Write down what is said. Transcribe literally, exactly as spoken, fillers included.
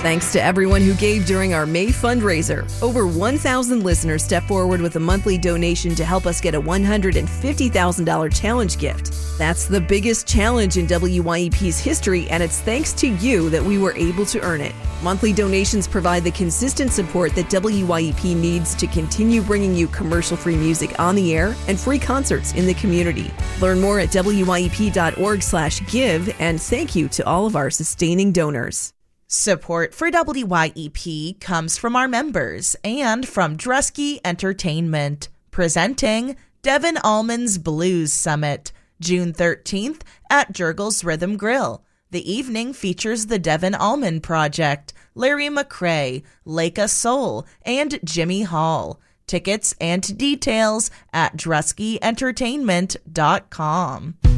Thanks to everyone who gave during our May fundraiser. Over one thousand listeners stepped forward with a monthly donation to help us get a one hundred fifty thousand dollars challenge gift. That's the biggest challenge in W Y E P's history, and it's thanks to you that we were able to earn it. Monthly donations provide the consistent support that W Y E P needs to continue bringing you commercial-free music on the air and free concerts in the community. Learn more at W Y E P dot org slash give, and thank you to all of our sustaining donors. Support for W Y E P comes from our members and from Drusky Entertainment, presenting Devin Allman's Blues Summit, June thirteenth at Jurgles Rhythm Grill. The evening features the Devin Allman Project, Larry McRae, Leica Soul, and Jimmy Hall. Tickets and details at drusky entertainment dot com.